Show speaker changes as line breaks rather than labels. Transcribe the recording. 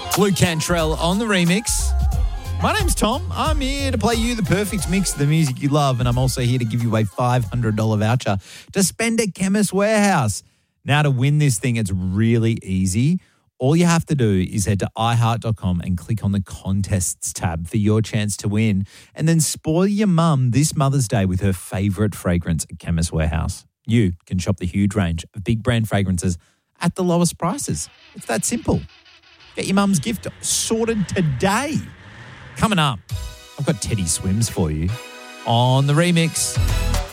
Blue Cantrell on the remix. My name's Tom. I'm here to play you the perfect mix of the music you love, and I'm also here to give you a $500 voucher to spend at Chemist Warehouse. Now, to win this thing, it's really easy. All you have to do is head to iHeart.com and click on the contests tab for your chance to win, and then spoil your mum this Mother's Day with her favourite fragrance at Chemist Warehouse. You can shop the huge range of big brand fragrances at the lowest prices. It's that simple. Get your mum's gift sorted today. Coming up, I've got Teddy Swims for you on the remix.